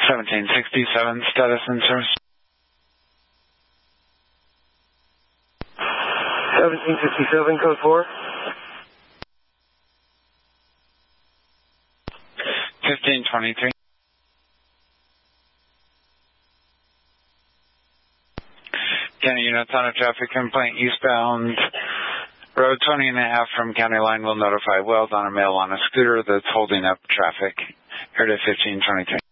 1767, status and service. 1767, code 4. 1523. County units on a traffic complaint eastbound road 20 and a half from county line will notify Wells on a male on a scooter that's holding up traffic. Here to 1523.